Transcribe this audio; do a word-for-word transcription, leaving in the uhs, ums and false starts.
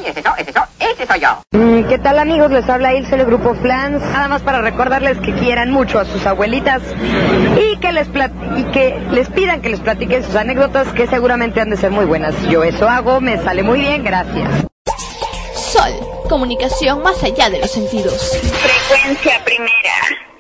ese soy, ese soy, ese soy yo. Mm, ¿Qué tal, amigos? Les habla Ilse del Grupo Flans. Nada más para recordarles que quieran mucho a sus abuelitas y que les plat y que les pidan que les platiquen sus anécdotas, que seguramente han de ser muy buenas. Yo eso hago, me sale muy bien, gracias. Sol, comunicación más allá de los sentidos. Frecuencia primera.